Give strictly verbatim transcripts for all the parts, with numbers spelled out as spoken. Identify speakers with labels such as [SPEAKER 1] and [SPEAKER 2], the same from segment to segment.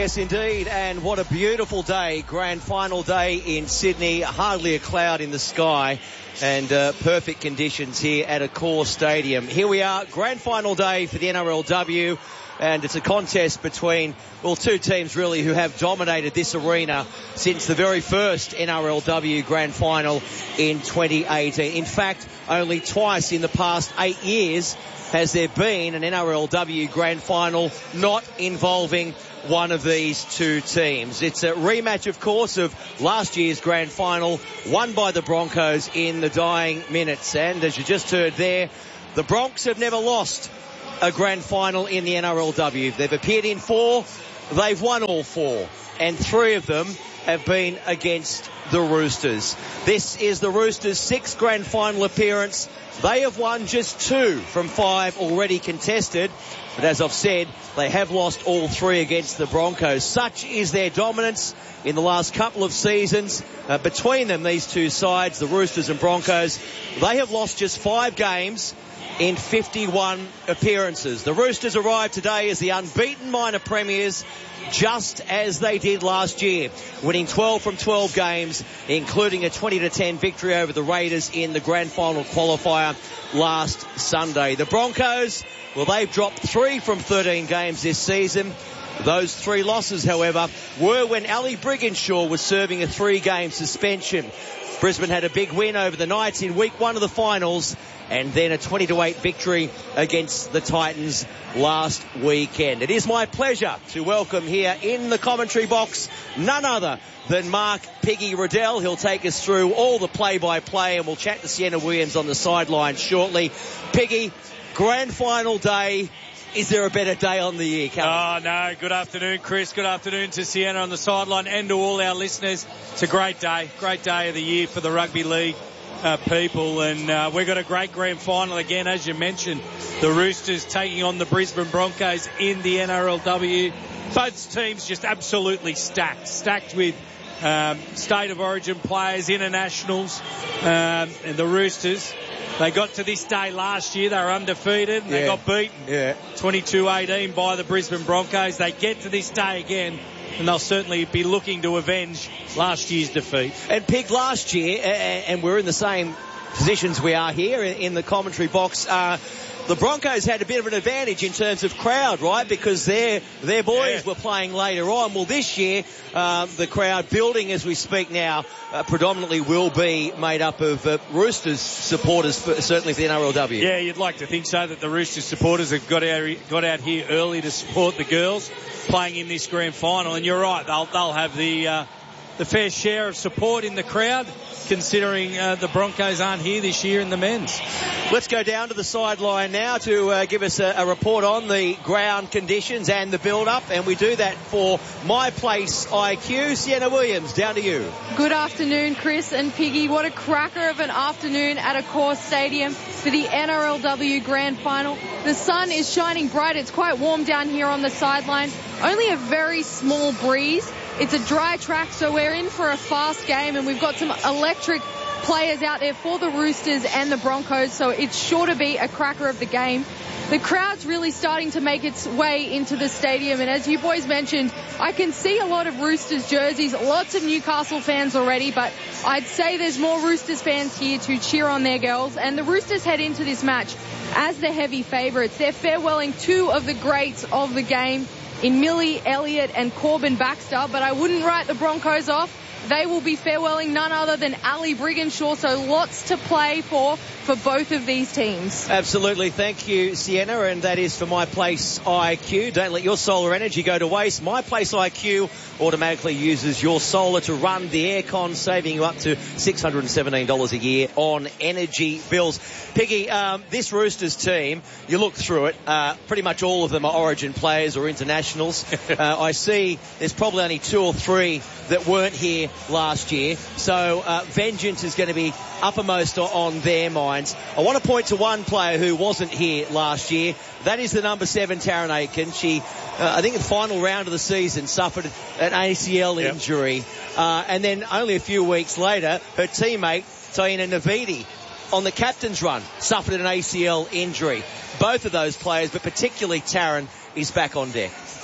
[SPEAKER 1] Yes, indeed, and what a beautiful day, grand final day in Sydney, hardly a cloud in the sky, and uh, perfect conditions here at Accor Stadium. Here we are, grand final day for the N R L W, and it's a contest between, well, two teams really who have dominated this arena since the very first N R L W grand final in twenty eighteen. In fact, only twice in the past eight years has there been an N R L W grand final not involving one of these two teams. It's a rematch, of course, of last year's grand final, won by the Broncos in the dying minutes. And as you just heard there, the Bronx have never lost a grand final in the N R L W. They've appeared in four, they've won all four, and three of them have been against the Roosters. This is the Roosters' sixth grand final appearance. They have won just two from five already contested, but as I've said, they have lost all three against the Broncos. Such is their dominance in the last couple of seasons. Uh, between them, these two sides, the Roosters and Broncos, they have lost just five games in fifty-one appearances. The Roosters arrived today as the unbeaten minor premiers, just as they did last year, winning twelve from twelve games, including a twenty to ten victory over the Raiders in the grand final qualifier last Sunday. The Broncos, well, they've dropped three from thirteen games this season. Those three losses, however, were when Ali Brigginshaw was serving a three-game suspension. Brisbane had a big win over the Knights in week one of the finals, and then a twenty to eight victory against the Titans last weekend. It is my pleasure to welcome here in the commentary box none other than Mark Piggy Riddell. He'll take us through all the play-by-play, and we'll chat to Sienna Williams on the sideline shortly. Piggy, grand final day. Is there a better day on the year coming?
[SPEAKER 2] Oh, no. Good afternoon, Chris. Good afternoon to Sienna on the sideline and to all our listeners. It's a great day. Great day of the year for the rugby league uh, people. And uh, we've got a great grand final again, as you mentioned. The Roosters taking on the Brisbane Broncos in the N R L W. Both teams just absolutely stacked. Stacked with um, state of origin players, internationals, um, and the Roosters. They got to this day last year. They were undefeated and yeah. they got beaten yeah. twenty-two eighteen by the Brisbane Broncos. They get to this day again, and they'll certainly be looking to avenge last year's defeat.
[SPEAKER 1] And Pig, last year, and we're in the same positions we are here in the commentary box, uh, the Broncos had a bit of an advantage in terms of crowd, right? Because their their boys yeah. were playing later on. Well, this year, um, the crowd building as we speak now uh, predominantly will be made up of uh, Roosters supporters, for, certainly for the N R L W.
[SPEAKER 2] Yeah, you'd like to think so, that the Roosters supporters have got out, got out here early to support the girls playing in this grand final. And you're right, they'll, they'll have the... Uh, the fair share of support in the crowd, considering uh, the Broncos aren't here this year in the men's.
[SPEAKER 1] Let's go down to the sideline now to uh, give us a, a report on the ground conditions and the build-up, and we do that for My Place I Q. Sienna Williams, down to you.
[SPEAKER 3] Good afternoon, Chris and Piggy. What a cracker of an afternoon at Accor Stadium for the N R L W Grand Final. The sun is shining bright. It's quite warm down here on the sideline. Only a very small breeze. It's a dry track, so we're in for a fast game, and we've got some electric players out there for the Roosters and the Broncos, so it's sure to be a cracker of the game. The crowd's really starting to make its way into the stadium, and as you boys mentioned, I can see a lot of Roosters jerseys, lots of Newcastle fans already, but I'd say there's more Roosters fans here to cheer on their girls, and the Roosters head into this match as the heavy favourites. They're farewelling two of the greats of the game in Millie Elliott and Corbin Baxter, but I wouldn't write the Broncos off. They will be farewelling none other than Ali Brigginshaw, so lots to play for for both of these teams.
[SPEAKER 1] Absolutely. Thank you, Sienna, and that is for My Place I Q. Don't let your solar energy go to waste. My Place I Q automatically uses your solar to run the aircon, saving you up to six hundred seventeen dollars a year on energy bills. Piggy, um, this Roosters team, you look through it, uh, pretty much all of them are origin players or internationals. uh, I see there's probably only two or three that weren't here last year, so uh, vengeance is going to be uppermost on their minds. I want to point to one player who wasn't here last year. That is the number seven, Taryn Aiken. She, uh, I think in the final round of the season, suffered an A C L yep. injury. Uh, and then only a few weeks later, her teammate, Taina Navidi, on the captain's run, suffered an A C L injury. Both of those players, but particularly Taryn, is back on deck.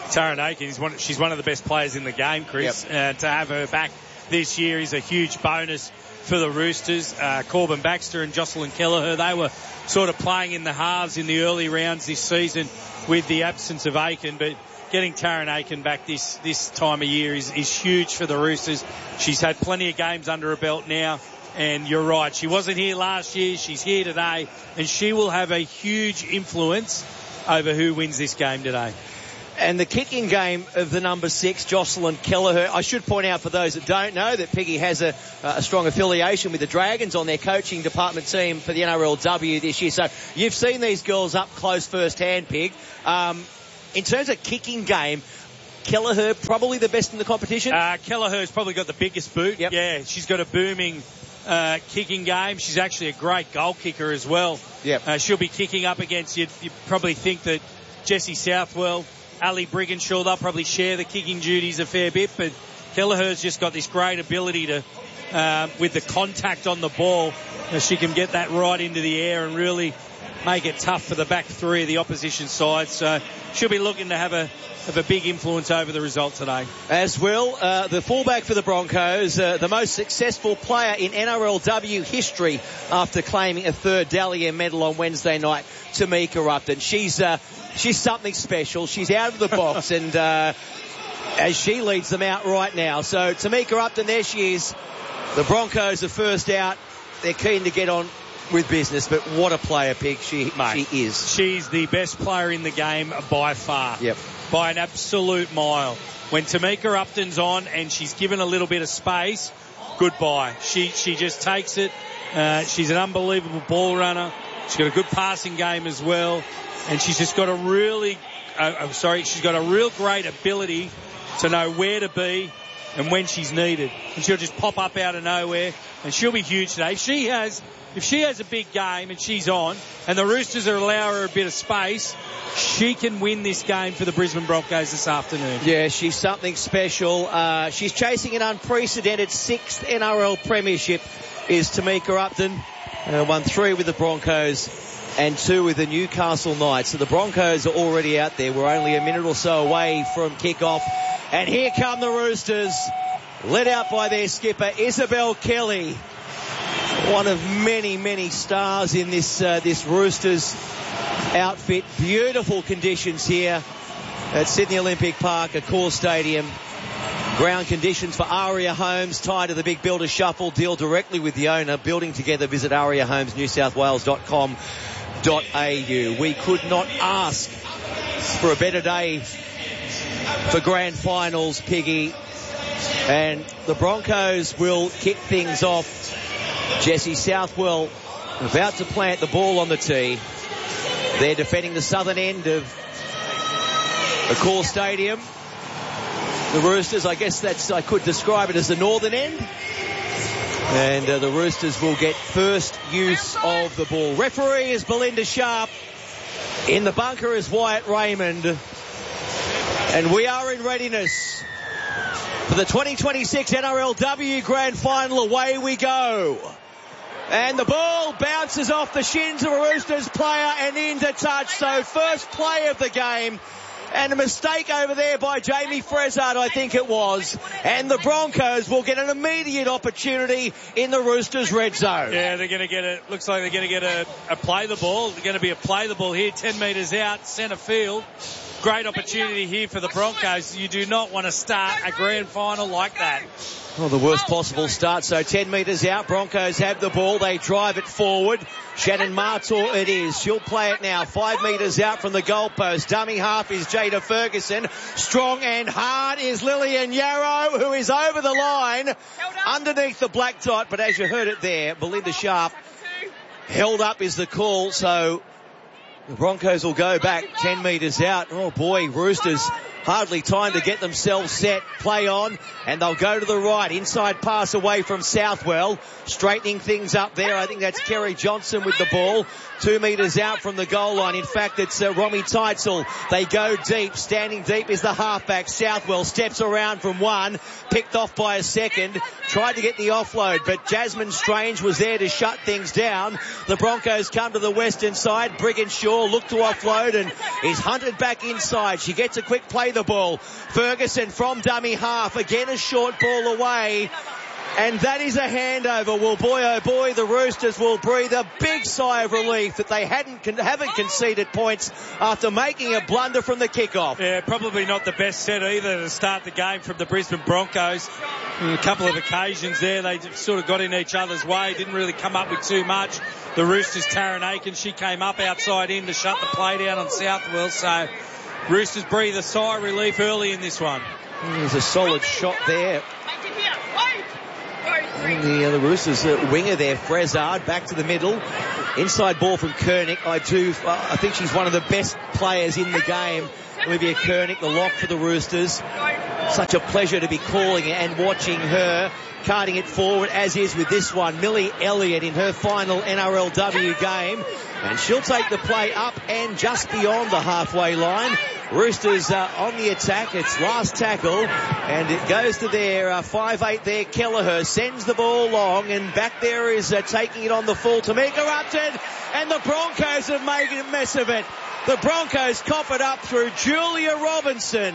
[SPEAKER 2] Taryn Aiken is one, she's one of the best players in the game, Chris. Yep. Uh, to have her back this year is a huge bonus for the Roosters. Uh, Corbin Baxter and Jocelyn Kelleher, they were sort of playing in the halves in the early rounds this season with the absence of Aiken, but getting Taryn Aiken back this, this time of year is, is huge for the Roosters. She's had plenty of games under her belt now, and you're right, she wasn't here last year, she's here today, and she will have a huge influence over who wins this game today.
[SPEAKER 1] And the kicking game of the number six, Jocelyn Kelleher. I should point out for those that don't know that Piggy has a, a strong affiliation with the Dragons on their coaching department team for the N R L W this year. So you've seen these girls up close firsthand, Pig. Um, in terms of kicking game, Kelleher probably the best in the competition?
[SPEAKER 2] Uh, Kelleher's probably got the biggest boot.
[SPEAKER 1] Yep.
[SPEAKER 2] Yeah, she's got a booming uh, kicking game. She's actually a great goal kicker as well.
[SPEAKER 1] Yep.
[SPEAKER 2] Uh, she'll be kicking up against, you'd, you'd probably think that Jessie Southwell, Ali Brigginshaw, they'll probably share the kicking duties a fair bit, but Kelleher's just got this great ability to, uh, with the contact on the ball, uh, she can get that right into the air and really make it tough for the back three of the opposition side. So she'll be looking to have a have a big influence over the result today.
[SPEAKER 1] As will uh, the fullback for the Broncos, uh, the most successful player in N R L W history after claiming a third Dally M medal on Wednesday night, Tamika Upton. She's uh, she's something special. She's out of the box, and uh, as she leads them out right now. So Tamika Upton, there she is. The Broncos are first out. They're keen to get on with business, but what a player, Pig, she,
[SPEAKER 2] Mate,
[SPEAKER 1] she is.
[SPEAKER 2] She's the best player in the game by far.
[SPEAKER 1] Yep.
[SPEAKER 2] By an absolute mile. When Tamika Upton's on and she's given a little bit of space, goodbye. She she just takes it. Uh, she's an unbelievable ball runner. She's got a good passing game as well, and she's just got a really, uh, I'm sorry, she's got a real great ability to know where to be and when she's needed. And she'll just pop up out of nowhere, and she'll be huge today. She has. If she has a big game and she's on, and the Roosters are allowing her a bit of space, she can win this game for the Brisbane Broncos this afternoon.
[SPEAKER 1] Yeah, she's something special. Uh, she's chasing an unprecedented sixth N R L premiership, is Tamika Upton. Uh, won three with the Broncos and two with the Newcastle Knights. So the Broncos are already out there. We're only a minute or so away from kickoff. And here come the Roosters, led out by their skipper, Isabel Kelly. One of many, many stars in this uh, this Roosters outfit. Beautiful conditions here at Sydney Olympic Park, Accor Stadium. Ground conditions for Aria Homes, tied to the Big Builder Shuffle. Deal directly with the owner. Building together, visit aria homes new south wales dot com dot a u. We could not ask for a better day for grand finals, Piggy. And the Broncos will kick things off. Jessie Southwell about to plant the ball on the tee. They're defending the southern end of Accor Stadium. The Roosters, I guess that's, I could describe it as the northern end. And uh, the Roosters will get first use of the ball. Referee is Belinda Sharp. In the bunker is Wyatt Raymond. And we are in readiness for the twenty twenty-six N R L W Grand Final. Away we go. And the ball bounces off the shins of a Roosters player and into touch. So first play of the game. And a mistake over there by Jamie Frezard, I think it was. And the Broncos will get an immediate opportunity in the Roosters' red zone.
[SPEAKER 2] Yeah, they're going to get a, looks like they're going to get a, a play the ball. They're going to be a play the ball here, ten metres out, centre field. Great opportunity here for the Broncos. You do not want to start a grand final like that.
[SPEAKER 1] Well, the worst possible start. So ten metres out, Broncos have the ball. They drive it forward. Shannon Martor it is. She'll play it now. Five metres out from the goalpost. Dummy half is Jada Ferguson. Strong and hard is Lillian Yarrow, who is over the line underneath the black dot. But as you heard it there, Belinda Sharp, held up is the call. So the Broncos will go back ten metres out. Oh boy, Roosters hardly time to get themselves set. Play on, and they'll go to the right. Inside pass away from Southwell. Straightening things up there. I think that's Kerry Johnson with the ball. Two metres out from the goal line. In fact, it's uh, Romy Teitzel. They go deep. Standing deep is the halfback. Southwell steps around from one. Picked off by a second. Tried to get the offload, but Jasmine Strange was there to shut things down. The Broncos come to the western side. Brigginshaw ball, looked to offload, and is hunted back inside. She gets a quick play the ball. Ferguson from dummy half. Again, a short ball away. And that is a handover. Well, boy, oh boy, the Roosters will breathe a big sigh of relief that they hadn't haven't conceded points after making a blunder from the kickoff.
[SPEAKER 2] Yeah, probably not the best set either to start the game from the Brisbane Broncos. A couple of occasions there, they sort of got in each other's way, didn't really come up with too much. The Roosters, Taryn Aiken, she came up outside in to shut the play down on Southwell. So Roosters breathe a sigh of relief early in this one.
[SPEAKER 1] There's a solid shot there. And the, uh, the Roosters uh, winger there, Frezard, back to the middle. Inside ball from Koenig. I do, uh, I think she's one of the best players in the game. Olivia Koenig, the lock for the Roosters. Such a pleasure to be calling and watching her, carting it forward, as is with this one. Millie Elliott in her final N R L W game. And she'll take the play up and just beyond the halfway line. Roosters uh, on the attack. It's last tackle, and it goes to their uh, five eight there. Kelleher sends the ball long, and back there is uh, taking it on the full. Tamika Upton, and the Broncos have made a mess of it. The Broncos cop it up through Julia Robinson.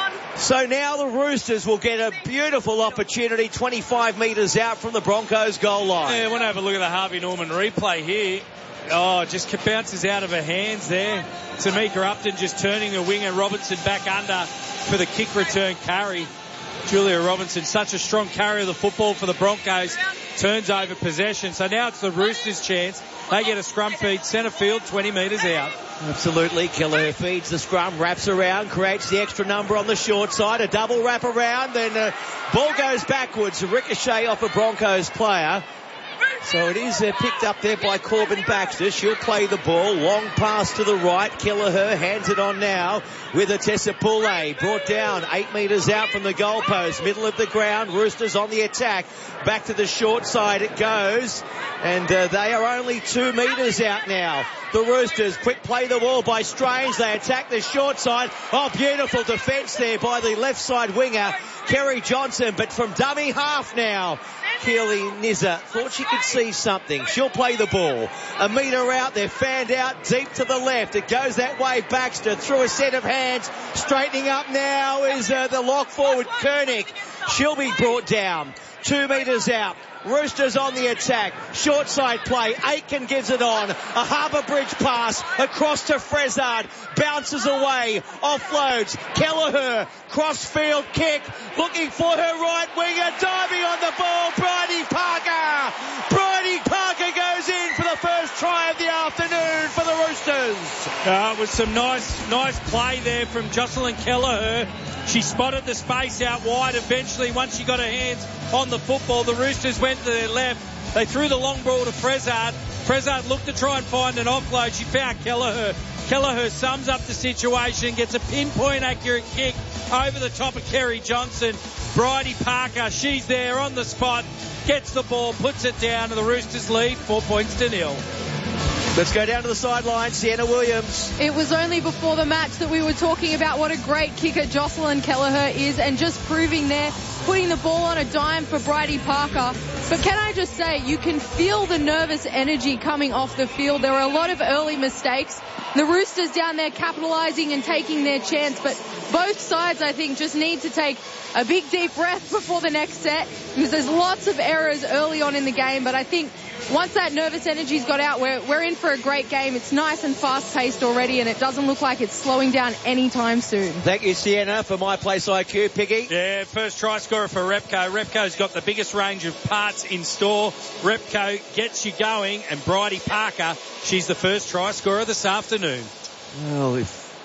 [SPEAKER 1] So now the Roosters will get a beautiful opportunity twenty-five metres out from the Broncos goal line.
[SPEAKER 2] Yeah, I want to have a look at the Harvey Norman replay here. Oh, just bounces out of her hands there. Tamika Upton just turning the winger. Robinson back under for the kick return carry. Julia Robinson, such a strong carrier of the football for the Broncos, turns over possession. So now it's the Roosters' chance. They get a scrum feed, centre field, twenty metres out.
[SPEAKER 1] Absolutely. Kelleher feeds the scrum, wraps around, creates the extra number on the short side. A double wrap around, then uh, ball goes backwards. A ricochet off a Broncos player. So it is uh, picked up there by Corbin Baxter. She'll play the ball. Long pass to the right. Kelleher hands it on now with a Tessa Poulet. Brought down eight metres out from the goalpost. Middle of the ground. Roosters on the attack. Back to the short side it goes. And uh, they are only two metres out now. The Roosters, quick play the ball by Strange. They attack the short side. Oh, beautiful defence there by the left side winger, Kerry Johnson. But from dummy half now, Keely Nizza thought she could see something. She'll play the ball. A metre out, they're fanned out deep to the left. It goes that way. Baxter through a set of hands. Straightening up now is uh, the lock forward, Koenig. She'll be brought down. Two metres out. Roosters on the attack. Short side play. Aiken gives it on. A Harbour Bridge pass across to Frezard. Bounces away. Offloads. Kelleher. Crossfield kick. Looking for her right winger. Diving on the ball. Bridie Parker. Bridie Parker goes in for the first try of the afternoon for the Roosters.
[SPEAKER 2] Uh, with some nice, nice play there from Jocelyn Kelleher. She spotted the space out wide. Eventually, once she got her hands on the football, the Roosters went to their left. They threw the long ball to Frezard. Frezard looked to try and find an offload. She found Kelleher. Kelleher sums up the situation, gets a pinpoint accurate kick over the top of Kerry Johnson. Bridie Parker, she's there on the spot, gets the ball, puts it down, and the Roosters lead four points to nil.
[SPEAKER 1] Let's go down to the sideline. Sienna Williams.
[SPEAKER 3] It was only before the match that we were talking about what a great kicker Jocelyn Kelleher is, and just proving there, putting the ball on a dime for Bridie Parker. But can I just say, you can feel the nervous energy coming off the field. There were a lot of early mistakes. The Roosters down there capitalising and taking their chance, but both sides, I think, just need to take a big deep breath before the next set, because there's lots of errors early on in the game. But I think once that nervous energy's got out, we're, we're in for a great game. It's nice and fast-paced already, and it doesn't look like it's slowing down anytime soon.
[SPEAKER 1] Thank you, Sienna, for My Place I Q. Piggy?
[SPEAKER 2] Yeah, first try scorer for Repco. Repco's got the biggest range of parts in store. Repco gets you going, and Bridie Parker, she's the first try scorer this afternoon.
[SPEAKER 1] Well, if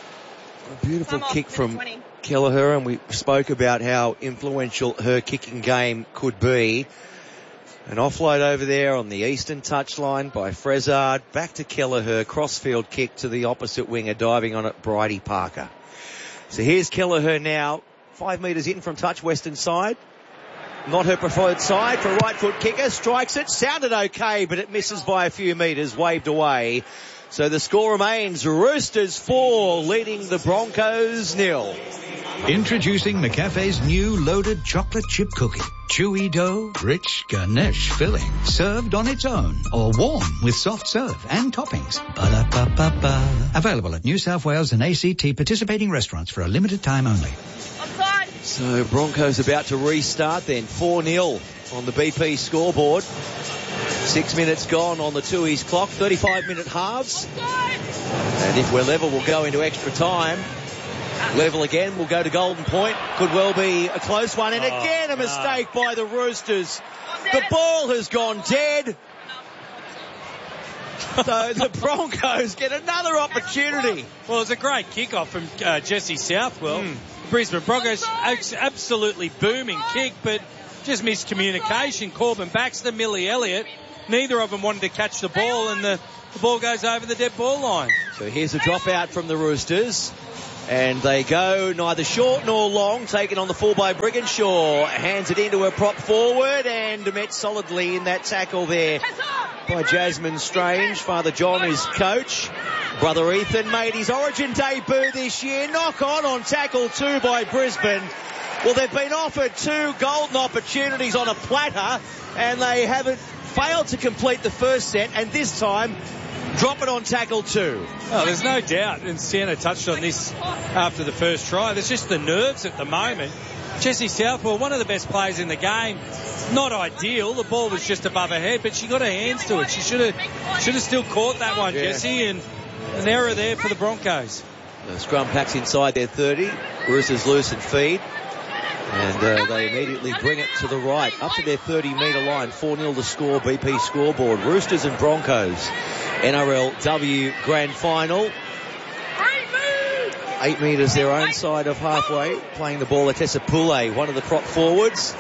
[SPEAKER 1] a beautiful kick from Kelleher, and we spoke about how influential her kicking game could be. An offload over there on the eastern touchline by Frezard. Back to Kelleher. Crossfield kick to the opposite winger. Diving on it, Bridie Parker. So here's Kelleher now. Five metres in from touch, western side. Not her preferred side for a right foot kicker. Strikes it. Sounded okay, but it misses by a few metres. Waved away. So the score remains Roosters four, leading the Broncos nil.
[SPEAKER 4] Introducing McCafe's new loaded chocolate chip cookie. Chewy dough, rich ganache filling, served on its own or warm with soft serve and toppings. Ba-da-ba-ba-ba. Available at New South Wales and A C T participating restaurants for a limited time only.
[SPEAKER 1] So Broncos about to restart then. four nil on the B P scoreboard. Six minutes gone on the Tooheys clock. thirty-five minute halves. And if we're level, we'll go into extra time. Level again, we'll go to Golden Point. Could well be a close one. And again, a mistake by the Roosters. The ball has gone dead. So the Broncos get another opportunity.
[SPEAKER 2] Well, it's a great kick-off from uh, Jesse Southwell. Mm. Brisbane Broncos, absolutely booming kick, but just miscommunication. Corbin Baxter, Millie Elliott, neither of them wanted to catch the ball, and the, the ball goes over the dead ball line.
[SPEAKER 1] So here's a dropout from the Roosters. And they go neither short nor long, taken on the full by Brigginshaw. Hands it into a prop forward and met solidly in that tackle there by Jasmine Strange. Father John is coach. Brother Ethan made his Origin debut this year. Knock on on tackle two by Brisbane. Well, they've been offered two golden opportunities on a platter and they haven't failed to complete the first set, and this time drop it on tackle two.
[SPEAKER 2] Oh, there's no doubt, and Sienna touched on this after the first try. There's just the nerves at the moment. Jessie Southwell, one of the best players in the game. Not ideal. The ball was just above her head, but she got her hands to it. She should have should have still caught that one, yeah. Jessie, and an error there for the Broncos.
[SPEAKER 1] The scrum packs inside their thirty. Roosters loose and feed. And uh, they immediately bring it to the right, up to their thirty metre line. four nil to score, B P scoreboard. Roosters and Broncos. N R L W Grand Final. Eight metres their own side of halfway. Playing the ball, Atessa Poulet, one of the prop forwards.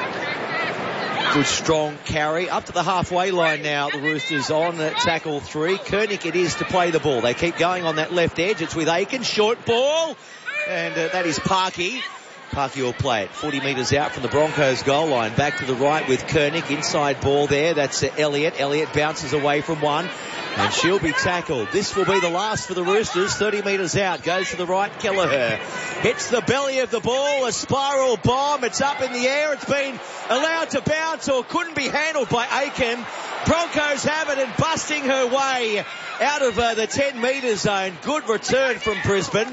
[SPEAKER 1] Good strong carry. Up to the halfway line now. The Roosters on uh, tackle three. Koenig it is to play the ball. They keep going on that left edge. It's with Aiken. Short ball. And uh, that is Parky. Parky will play it forty metres out from the Broncos goal line. Back to the right with Koenig. Inside ball there. That's uh, Elliott. Elliott bounces away from one. And she'll be tackled. This will be the last for the Roosters. thirty metres out. Goes to the right. Kelleher hits the belly of the ball. A spiral bomb. It's up in the air. It's been allowed to bounce or couldn't be handled by Aiken. Broncos have it and busting her way out of uh, the ten metre zone. Good return from Brisbane.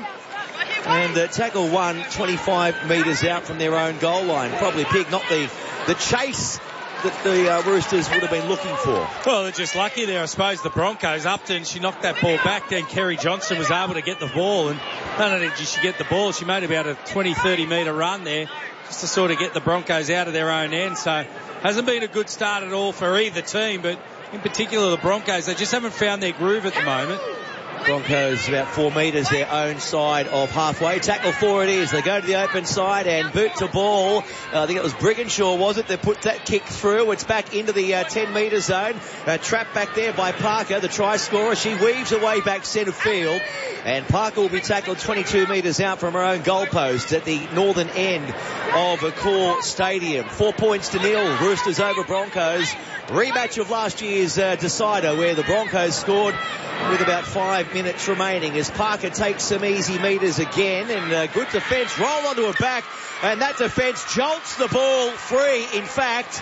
[SPEAKER 1] And uh, tackle one, twenty-five metres out from their own goal line. Probably Pig, not the, the chase that the uh, Roosters would have been looking for.
[SPEAKER 2] Well, they're just lucky there, I suppose. The Broncos, Upton, she knocked that ball back. Then Kerry Johnson was able to get the ball. And not only did she get the ball, she made about a twenty, thirty metre run there just to sort of get the Broncos out of their own end. So hasn't been a good start at all for either team, but in particular the Broncos, they just haven't found their groove at the moment.
[SPEAKER 1] Broncos about four metres their own side of halfway. Tackle four it is. They go to the open side and boot to ball. Uh, I think it was Brigginshaw, was it? They put that kick through. It's back into the uh, ten metre zone. Uh, trapped back there by Parker, the try scorer. She weaves away back centre field. And Parker will be tackled twenty-two metres out from her own goalpost at the northern end of Accor Stadium. Four points to nil. Roosters over Broncos. Rematch of last year's uh, decider where the Broncos scored with about five minutes remaining as Parker takes some easy metres again, and uh, good defence, roll onto her back, and that defence jolts the ball free, in fact,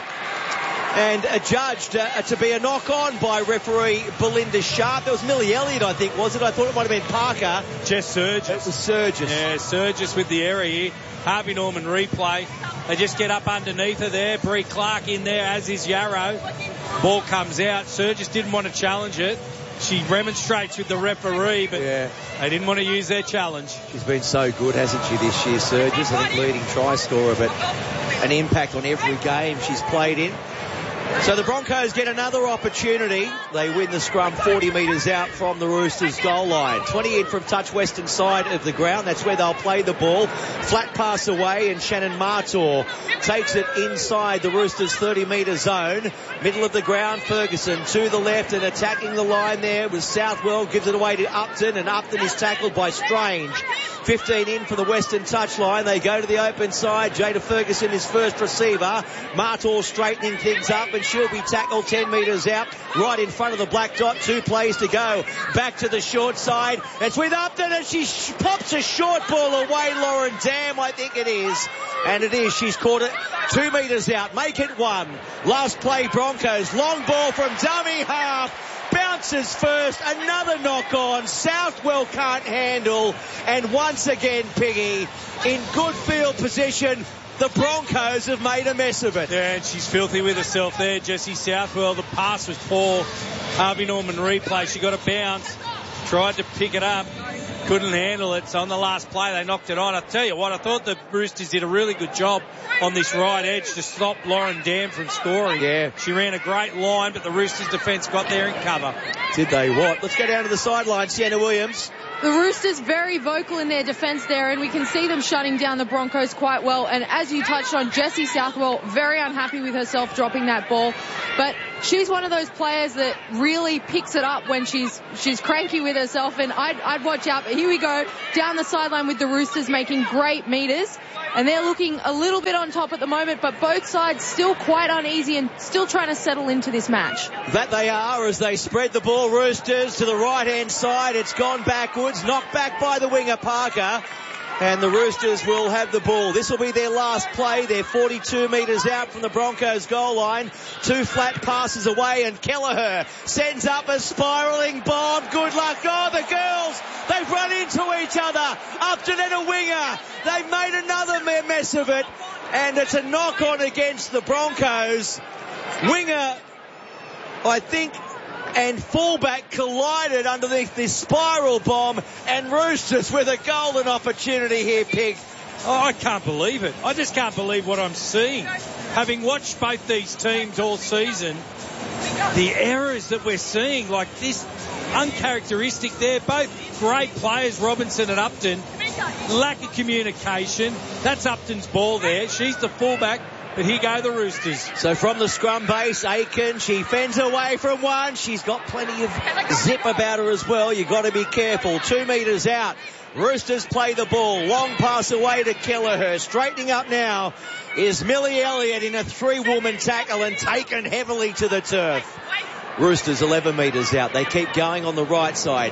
[SPEAKER 1] and adjudged uh, to be a knock-on by referee Belinda Sharp. That was Millie Elliott, I think, was it? I thought it might have been Parker.
[SPEAKER 2] Jess Surgis.
[SPEAKER 1] It was Surgis.
[SPEAKER 2] Yeah, Surgis with the error here. Harvey Norman replay. They just get up underneath her there. Bree Clark in there, as is Yarrow. Ball comes out. Surgis didn't want to challenge it. She remonstrates with the referee, but yeah. They didn't want to use their challenge.
[SPEAKER 1] She's been so good, hasn't she, this year, Surgis? I think leading try scorer, but an impact on every game she's played in. So the Broncos get another opportunity. They win the scrum forty metres out from the Roosters goal line. twenty in from touch western side of the ground. That's where they'll play the ball. Flat pass away and Shannon Martor takes it inside the Roosters thirty metre zone. Middle of the ground, Ferguson to the left and attacking the line there was Southwell. Gives it away to Upton and Upton is tackled by Strange. fifteen in for the western touch line. They go to the open side. Jada Ferguson is first receiver. Martor straightening things up and She'll be tackled ten metres out, right in front of the black dot. Two plays to go. Back to the short side. It's with Upton, and she sh- pops a short ball away. Lauren Dam, I think it is. And it is. She's caught it two metres out. Make it one. Last play, Broncos. Long ball from dummy half. Bounces first, another knock on. Southwell can't handle, and once again, Piggy, in good field position, the Broncos have made a mess of it.
[SPEAKER 2] Yeah, and she's filthy with herself there, Jessie Southwell. The pass was poor. Harvey Norman replay. She got a bounce, tried to pick it up, couldn't handle it. So on the last play, they knocked it on. I tell you what, I thought the Roosters did a really good job on this right edge to stop Lauren Dam from scoring.
[SPEAKER 1] Yeah.
[SPEAKER 2] She ran a great line, but the Roosters defence got there in cover.
[SPEAKER 1] Did they what? Let's go down to the sideline, Sienna Williams.
[SPEAKER 3] The Roosters very vocal in their defence there, and we can see them shutting down the Broncos quite well. And as you touched on, Jessie Southwell, very unhappy with herself dropping that ball. But she's one of those players that really picks it up when she's she's cranky with herself. And I'd, I'd watch out. But here we go, down the sideline with the Roosters making great metres. And they're looking a little bit on top at the moment, but both sides still quite uneasy and still trying to settle into this match.
[SPEAKER 1] That they are, as they spread the ball. Roosters to the right-hand side. It's gone backwards, knocked back by the winger, Parker. And the Roosters will have the ball. This will be their last play. They're forty-two metres out from the Broncos goal line. Two flat passes away, and Kelleher sends up a spiralling bomb. Good luck. Oh, the girls, they've run into each other. Upton and a winger. They've made another mess of it. And it's a knock-on against the Broncos. Winger, I think, and fullback collided underneath this spiral bomb, and Roosters with a golden opportunity here, Pig.
[SPEAKER 2] Oh, I can't believe it. I just can't believe what I'm seeing. Having watched both these teams all season, the errors that we're seeing, like this, uncharacteristic there. Both great players, Robinson and Upton. Lack of communication. That's Upton's ball there. She's the fullback. But here go the Roosters.
[SPEAKER 1] So from the scrum base, Aiken, she fends away from one. She's got plenty of zip about her as well. You've got to be careful. Two metres out. Roosters play the ball. Long pass away to Kelleher. Straightening up now is Millie Elliott in a three-woman tackle and taken heavily to the turf. Roosters eleven metres out. They keep going on the right side.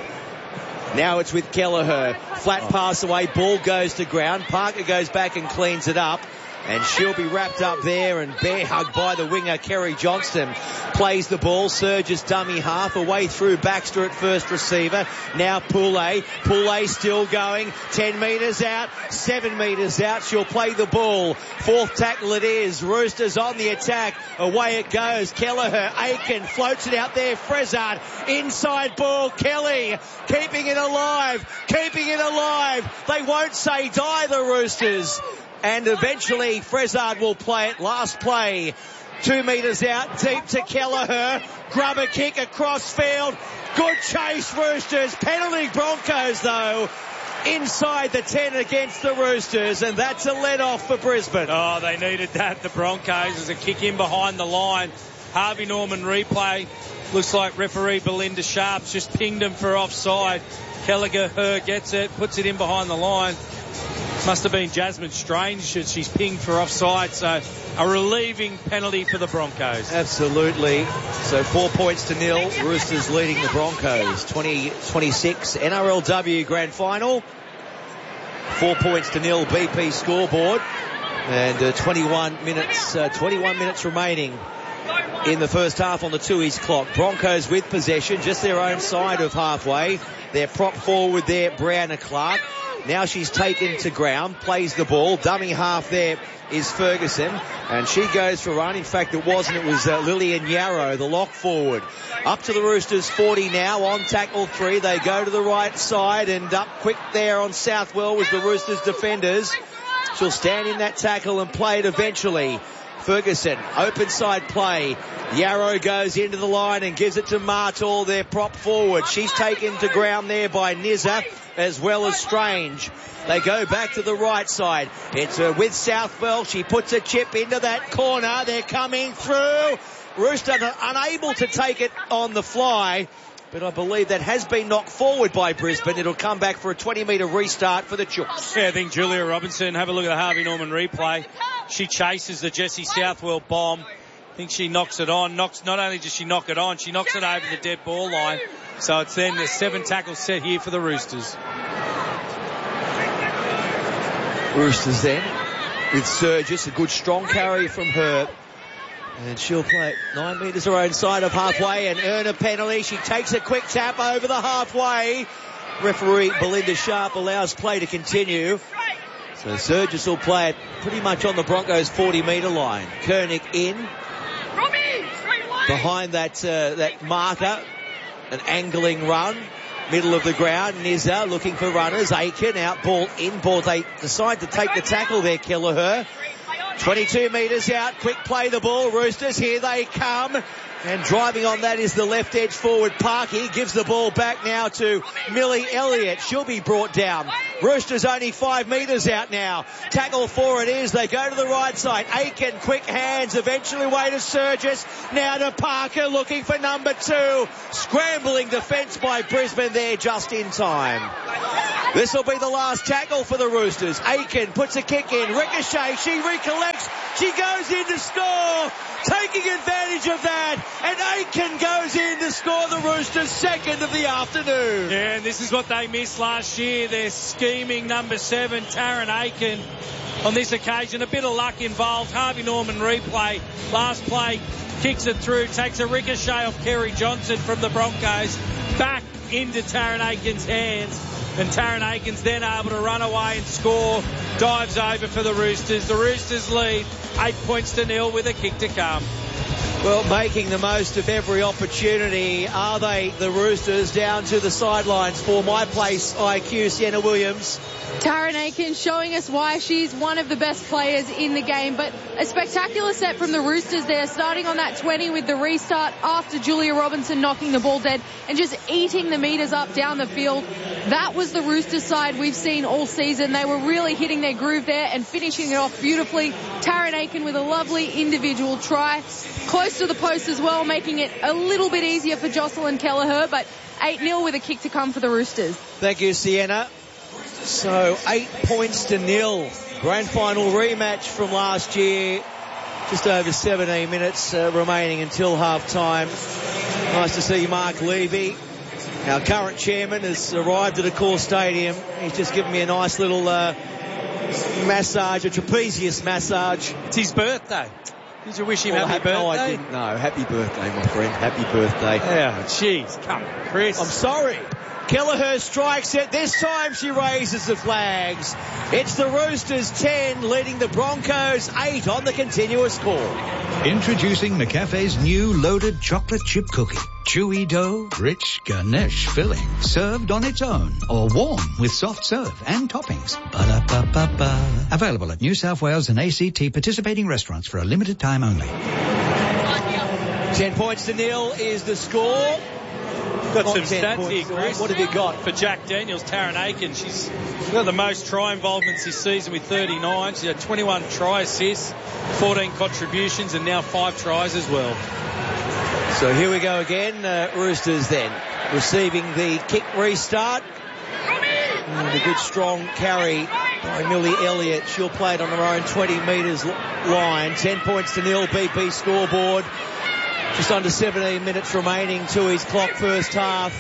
[SPEAKER 1] Now it's with Kelleher. Flat pass away. Ball goes to ground. Parker goes back and cleans it up. And she'll be wrapped up there and bear hugged by the winger, Kerry Johnston. Plays the ball, surges dummy half, away through Baxter at first receiver. Now Poulet. Poulet still going. Ten metres out, seven metres out. She'll play the ball. Fourth tackle it is. Roosters on the attack. Away it goes. Kelleher, Aiken floats it out there. Frezard, inside ball. Kelly keeping it alive, keeping it alive. They won't say die, the Roosters. And eventually Frezard will play it. Last play. Two metres out. Deep to Kelleher. Grubber kick across field. Good chase, Roosters. Penalty Broncos, though. Inside the ten against the Roosters. And that's a let-off for Brisbane.
[SPEAKER 2] Oh, they needed that, the Broncos. There's a kick in behind the line. Harvey Norman replay. Looks like referee Belinda Sharps just pinged him for offside. Kelleher gets it. Puts it in behind the line. Must have been Jasmine Strange that she's pinged for offside, so a relieving penalty for the Broncos.
[SPEAKER 1] Absolutely. So four points to nil. Roosters leading the Broncos. twenty twenty-six N R L W Grand Final. Four points to nil B P scoreboard. And uh, twenty-one minutes, uh, twenty-one minutes remaining in the first half on the Tooheys clock. Broncos with possession, just their own side of halfway. They're prop forward there, Brianna Clark. Now she's taken to ground, plays the ball. Dummy half there is Ferguson, and she goes for a run. In fact, it wasn't. It was uh, Lillian Yarrow, the lock forward. Up to the Roosters forty now, on tackle three. They go to the right side, and up quick there on Southwell was the Roosters defenders. She'll stand in that tackle and play it eventually. Ferguson, open side play. Yarrow goes into the line and gives it to Martall, their prop forward. She's taken to ground there by Nizza as well as Strange. They go back to the right side. It's uh, with Southwell. She puts a chip into that corner. They're coming through. Roosters unable to take it on the fly. But I believe that has been knocked forward by Brisbane. It'll come back for a twenty metre restart for the Chooks.
[SPEAKER 2] Yeah, I think Julia Robinson, have a look at the Harvey Norman replay. She chases the Jessie Southwell bomb. I think she knocks it on. Knocks, not only does she knock it on, she knocks it over the dead ball line. So it's then the seven tackles set here for the Roosters.
[SPEAKER 1] Roosters then with Surgis, a good strong carry from her. And she'll play it nine metres her own side of halfway and earn a penalty. She takes a quick tap over the halfway. Referee Belinda Sharp allows play to continue. So Surgis will play it pretty much on the Broncos' forty metre line. Koenig in. Behind that uh, that marker. An angling run. Middle of the ground. Nizza looking for runners. Aiken out ball in ball. They decide to take the tackle there, Kelleher. twenty-two metres out. Quick play the ball. Roosters, here they come. And driving on that is the left edge forward, Parky. Gives the ball back now to Millie Elliott. She'll be brought down. Roosters only five metres out now. Tackle for it is. They go to the right side. Aiken, quick hands. Eventually way to Surgis. Now to Parker looking for number two. Scrambling defence by Brisbane there just in time. This will be the last tackle for the Roosters. Aiken puts a kick in. Ricochet. She recollects. She goes in to score. Taking advantage of that. And Aiken goes in to score the Roosters' second of the afternoon.
[SPEAKER 2] Yeah, and this is what they missed last year. They're scheming number seven, Taryn Aiken. On this occasion, a bit of luck involved. Harvey Norman replay. Last play, kicks it through, takes a ricochet off Kerry Johnson from the Broncos. Back into Taryn Aiken's hands. And Taryn Aiken's then able to run away and score. Dives over for the Roosters. The Roosters lead eight points to nil with a kick to come.
[SPEAKER 1] Well, making the most of every opportunity. Are they, the Roosters, down to the sidelines for My Place I Q, Sienna Williams?
[SPEAKER 3] Taryn Aiken showing us why she's one of the best players in the game. But a spectacular set from the Roosters there, starting on that twenty with the restart after Julia Robinson knocking the ball dead and just eating the metres up down the field. That was the Roosters side we've seen all season. They were really hitting their groove there and finishing it off beautifully. Taryn Aiken with a lovely individual try. Close to the post as well, making it a little bit easier for Jocelyn Kelleher, but eight nil with a kick to come for the Roosters.
[SPEAKER 1] Thank you, Sienna. So eight points to nil. Grand final rematch from last year. Just over seventeen minutes uh, remaining until half time. Nice to see Mark Levy, our current chairman, has arrived at Accor Stadium. He's just given me a nice little uh, massage, a trapezius massage.
[SPEAKER 2] It's his birthday. Did you wish him
[SPEAKER 1] well,
[SPEAKER 2] happy
[SPEAKER 1] birthday?
[SPEAKER 2] birthday?
[SPEAKER 1] No, I didn't. No, happy birthday, my friend. Happy birthday.
[SPEAKER 2] Yeah, jeez, come on, Chris.
[SPEAKER 1] I'm sorry. Kelleher strikes it. This time she raises the flags. It's the Roosters ten leading the Broncos eight on the continuous score.
[SPEAKER 4] Introducing McCafe's new loaded chocolate chip cookie. Chewy dough, rich Ganesh filling, served on its own or warm with soft serve and toppings. Ba-da-ba-ba-ba. Available at New South Wales and A C T participating restaurants for a limited time only.
[SPEAKER 1] Ten points to nil is the score.
[SPEAKER 2] Got
[SPEAKER 1] Not
[SPEAKER 2] some stats
[SPEAKER 1] points.
[SPEAKER 2] here, Chris.
[SPEAKER 1] What have you got?
[SPEAKER 2] For Jack Daniels, Taryn Aiken, she's got the most try involvements this season with thirty-nine. She had twenty-one try assists, fourteen contributions, and now five tries as well.
[SPEAKER 1] So here we go again. Uh, Roosters then receiving the kick restart. And a good strong carry by Millie Elliott. She'll play it on her own twenty metres line. ten points to nil, B P scoreboard. Just under seventeen minutes remaining to his clock first half.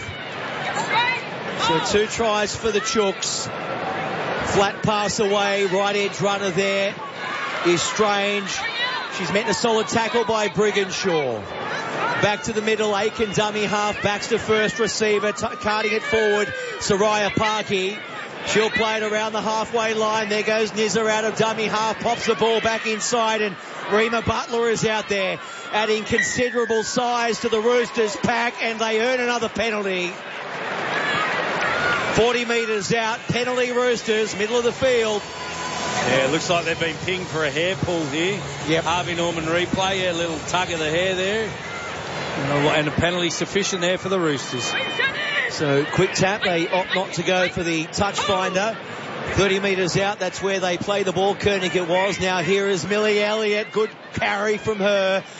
[SPEAKER 1] So two tries for the Chooks. Flat pass away, right edge runner there is Strange. She's met a solid tackle by Brigginshaw. Back to the middle, Aiken dummy half, backs to first receiver, t- carting it forward, Soraya Parky. She'll play it around the halfway line. There goes Nizza out of dummy half, pops the ball back inside, and Rima Butler is out there, adding considerable size to the Roosters pack, and they earn another penalty. forty metres out, penalty Roosters, middle of the field.
[SPEAKER 2] Yeah, it looks like they've been pinged for a hair pull here.
[SPEAKER 1] Yep.
[SPEAKER 2] Harvey Norman replay, yeah, a little tug of the hair there. And a penalty sufficient there for the Roosters.
[SPEAKER 1] So quick tap, they opt not to go for the touch finder. thirty metres out, that's where they play the ball. Koenig it was. Now here is Millie Elliott. Good carry from her.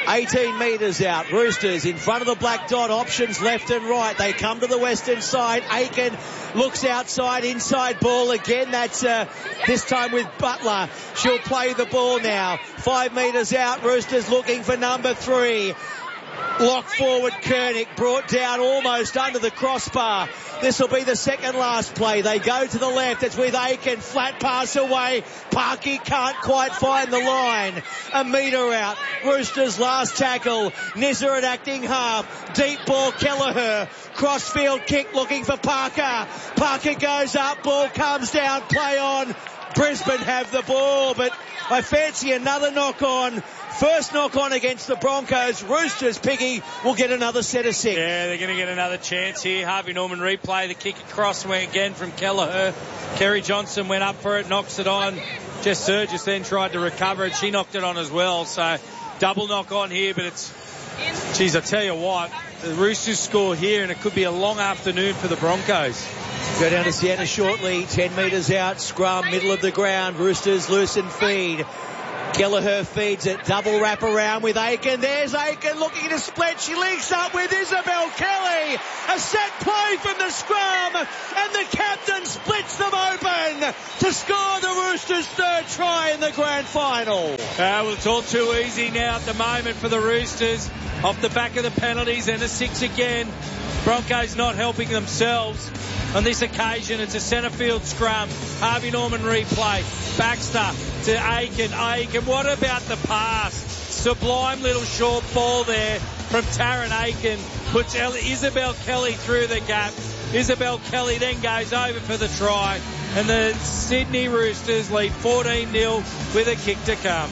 [SPEAKER 1] eighteen metres out. Roosters in front of the black dot. Options left and right. They come to the western side. Aiken looks outside. Inside ball again. That's uh, this time with Butler. She'll play the ball now. Five metres out. Roosters looking for number three. Lock forward Koenig, brought down almost under the crossbar. This will be the second last play. They go to the left. It's with Aiken. Flat pass away. Parky can't quite find the line. A metre out. Roosters last tackle. Nizza at acting half. Deep ball Kelleher. Crossfield kick looking for Parker. Parker goes up. Ball comes down. Play on. Brisbane have the ball, but I fancy another knock on. First knock on against the Broncos. Roosters, Piggy, will get another set of six.
[SPEAKER 2] Yeah, they're going to get another chance here. Harvey Norman replay. The kick across went again from Kelleher. Kerry Johnson went up for it, knocks it on. Jess Surgis then tried to recover it. She knocked it on as well. So double knock on here, but it's... Geez, I tell you what, the Roosters score here and it could be a long afternoon for the Broncos.
[SPEAKER 1] Go down to Sienna shortly. ten metres out. Scrum, middle of the ground. Roosters loose and feed. Kelleher feeds it. Double wrap around with Aiken. There's Aiken looking to split. She links up with Isabel Kelly. A set play from the scrum. And the captain splits them open to score the Roosters' third try in the grand final.
[SPEAKER 2] Uh, well, it's all too easy now at the moment for the Roosters. Off the back of the penalties and a six again. Broncos not helping themselves. On this occasion, it's a centre field scrum. Harvey Norman replay. Baxter to Aiken. Aiken, what about the pass? Sublime little short ball there from Taryn Aiken. Puts Isabel Kelly through the gap. Isabel Kelly then goes over for the try. And the Sydney Roosters lead fourteen nil with a kick to come.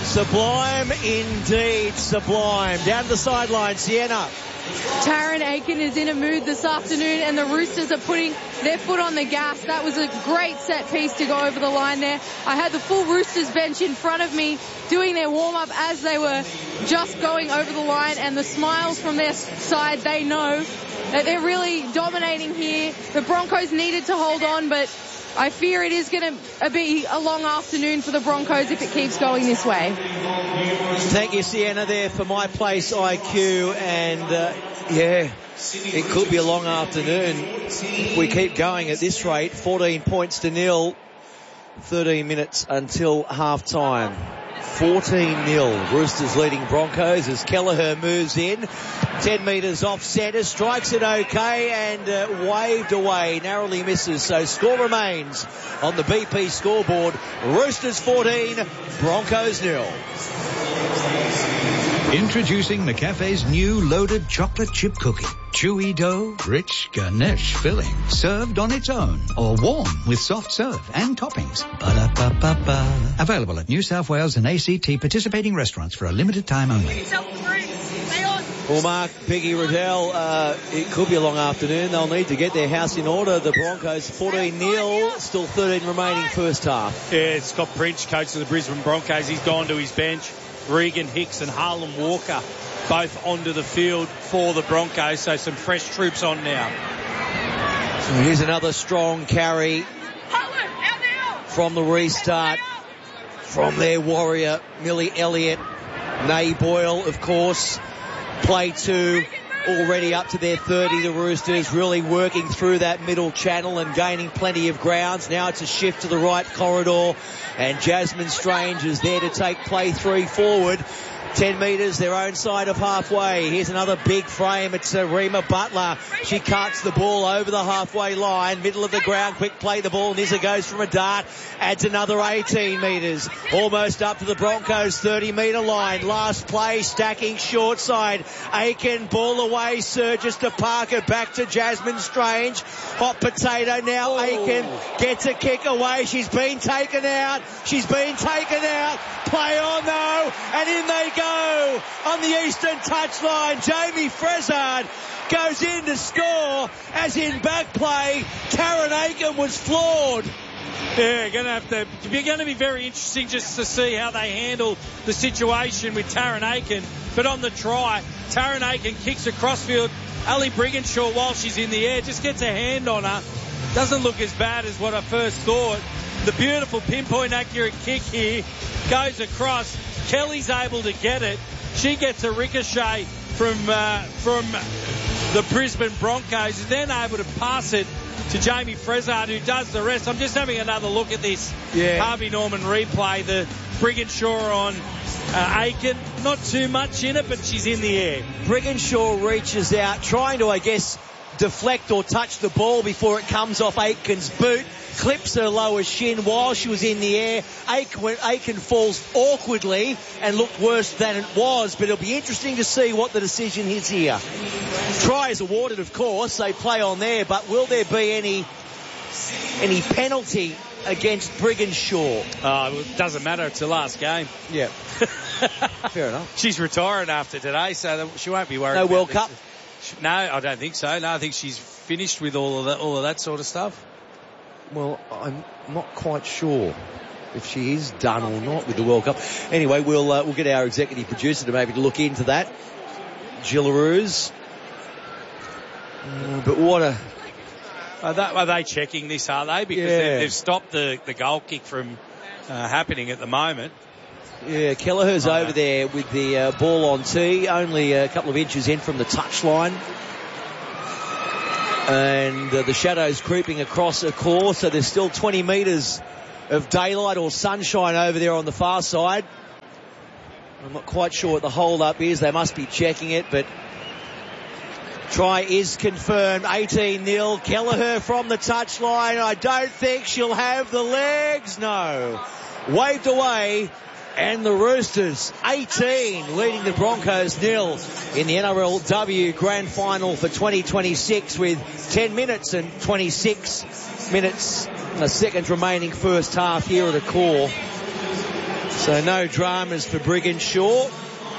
[SPEAKER 1] Sublime indeed, sublime. Down the sideline, Sienna.
[SPEAKER 3] Taryn Aiken is in a mood this afternoon and the Roosters are putting their foot on the gas. That was a great set piece to go over the line there. I had the full Roosters bench in front of me doing their warm-up as they were just going over the line, and the smiles from their side, they know that they're really dominating here. The Broncos needed to hold on, but I fear it is going to be a long afternoon for the Broncos if it keeps going this way.
[SPEAKER 1] Thank you, Sienna, there for My Place I Q. And, uh, yeah, it could be a long afternoon if we keep going at this rate. fourteen points to nil. thirteen minutes until half-time. fourteen nil. Roosters leading Broncos as Kelleher moves in. ten metres off centre. Strikes it okay and uh, waved away. Narrowly misses. So score remains on the B P scoreboard. Roosters fourteen. Broncos nil.
[SPEAKER 4] Introducing McCafe's new loaded chocolate chip cookie. Chewy dough, rich ganache filling, served on its own or warm with soft serve and toppings. Ba-da-ba-ba-ba. Available at New South Wales and A C T participating restaurants for a limited time only.
[SPEAKER 1] Well, Mark, Peggy Riddell, uh, it could be a long afternoon. They'll need to get their house in order. The Broncos fourteen nil, still thirteen remaining first half.
[SPEAKER 2] Yeah, Scott Prince, coach of the Brisbane Broncos. He's gone to his bench. Regan Hicks and Harlan Walker both onto the field for the Broncos, so some fresh troops on now.
[SPEAKER 1] So here's another strong carry from the restart from their warrior, Millie Elliott. Nay Boyle, of course, play two, already up to their thirty. The Roosters really working through that middle channel and gaining plenty of grounds. Now it's a shift to the right corridor, and Jasmine Strange is there to take play three forward. ten metres, their own side of halfway. Here's another big frame. It's uh, Rima Butler. She cuts the ball over the halfway line. Middle of the ground. Quick play the ball. Nizza goes from a dart. Adds another eighteen metres. Almost up to the Broncos thirty metre line. Last play. Stacking short side. Aiken. Ball away. Surges to Parker. Back to Jasmine Strange. Hot potato now. Oh. Aiken gets a kick away. She's been taken out. She's been taken out. Play on though. And in they go. On the eastern touchline, Jamie Frezard goes in to score, as in back play, Taryn Aiken was floored.
[SPEAKER 2] Yeah, going to have to. It's going to be very interesting just to see how they handle the situation with Taryn Aiken. But on the try, Taryn Aiken kicks across field. Ali Brigginshaw, while she's in the air, just gets a hand on her. Doesn't look as bad as what I first thought. The beautiful pinpoint accurate kick here goes across. Kelly's able to get it. She gets a ricochet from uh, from the Brisbane Broncos and then able to pass it to Jamie Frezard, who does the rest. I'm just having another look at this
[SPEAKER 1] yeah.
[SPEAKER 2] Harvey Norman replay. The Brigginshaw on uh, Aiken. Not too much in it, but she's in the air.
[SPEAKER 1] Brigginshaw reaches out, trying to, I guess, deflect or touch the ball before it comes off Aiken's boot. Clips her lower shin while she was in the air. Aiken, Aiken falls awkwardly and looked worse than it was, but it'll be interesting to see what the decision is here. Try is awarded, of course. They play on there, but will there be any any penalty against Brigginshaw?
[SPEAKER 2] Oh, it doesn't matter. It's the last game.
[SPEAKER 1] Yeah. Fair enough.
[SPEAKER 2] She's retiring after today, so she won't be worried.
[SPEAKER 1] No
[SPEAKER 2] about
[SPEAKER 1] World
[SPEAKER 2] this.
[SPEAKER 1] Cup?
[SPEAKER 2] No, I don't think so. No, I think she's finished with all of that, all of that sort of stuff.
[SPEAKER 1] Well, I'm not quite sure if she is done or not with the World Cup. Anyway, we'll uh, we'll get our executive producer to maybe look into that. Gillaroos. Uh, but what a...
[SPEAKER 2] Are they, are they checking this, are they? Because
[SPEAKER 1] yeah.
[SPEAKER 2] they've, they've stopped the, the goal kick from uh, happening at the moment.
[SPEAKER 1] Yeah, Kelleher's oh, over no. there with the uh, ball on tee, only a couple of inches in from the touchline. And uh, the shadow's creeping across a course, so there's still twenty metres of daylight or sunshine over there on the far side. I'm not quite sure what the hold-up is. They must be checking it, but try is confirmed. eighteen nil. Kelleher from the touchline. I don't think she'll have the legs. No. Waved away. And the Roosters, eighteen, leading the Broncos nil in the N R L W Grand Final for twenty twenty-six with ten minutes and twenty-six minutes a second remaining first half here at a core. So no dramas for Brigginshaw.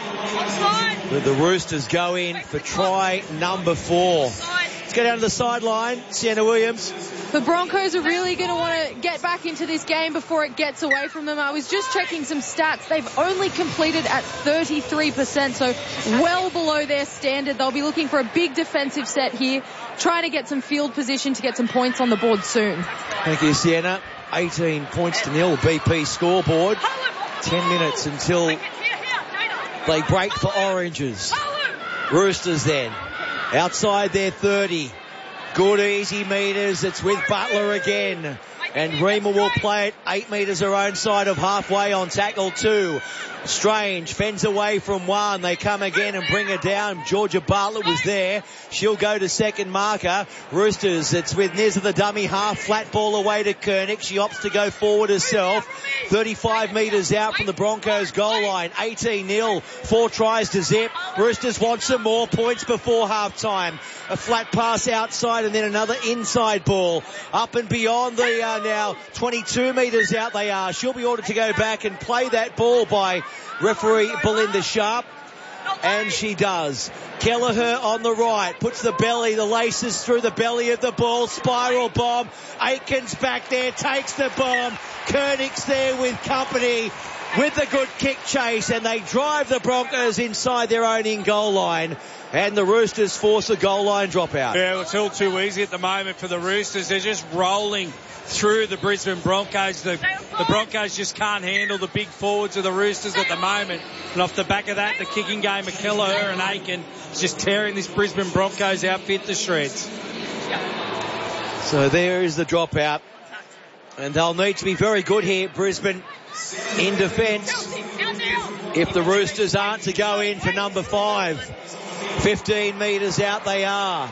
[SPEAKER 1] But the Roosters go in for try number four. Let's go down to the sideline. Sienna Williams.
[SPEAKER 3] The Broncos are really going to want to get back into this game before it gets away from them. I was just checking some stats. They've only completed at thirty-three percent, so well below their standard. They'll be looking for a big defensive set here, trying to get some field position to get some points on the board soon.
[SPEAKER 1] Thank you, Sienna. eighteen points to nil, B P scoreboard. ten minutes until they break for Oranges. Roosters then, outside their thirty. Good easy metres. It's with Butler again. And Rima will play it eight metres her own side of halfway on tackle two. Strange fends away from one. They come again and bring her down. Georgia Bartlett was there. She'll go to second marker. Roosters, it's with Nizza the dummy half. Flat ball away to Koenig. She opts to go forward herself. thirty-five metres out from the Broncos goal line. eighteen nil. Four tries to Zip. Roosters want some more points before half time. A flat pass outside and then another inside ball. Up and beyond the uh, now twenty-two metres out they are. She'll be ordered to go back and play that ball by referee Belinda Sharp. And she does. Kelleher on the right, puts the belly, the laces through the belly of the ball, spiral bomb. Aiken's back there, takes the bomb. Koenig's there with company, with the good kick chase, and they drive the Broncos inside their own in-goal line. And the Roosters force a goal line dropout.
[SPEAKER 2] Yeah, well, it's all too easy at the moment for the Roosters. They're just rolling through the Brisbane Broncos. The, the Broncos just can't handle the big forwards of the Roosters at the moment. And off the back of that, the kicking game of Kelleher and Aiken is just tearing this Brisbane Broncos outfit to shreds.
[SPEAKER 1] So there is the dropout. And they'll need to be very good here, Brisbane, in defence, if the Roosters aren't to go in for number five. fifteen metres out they are.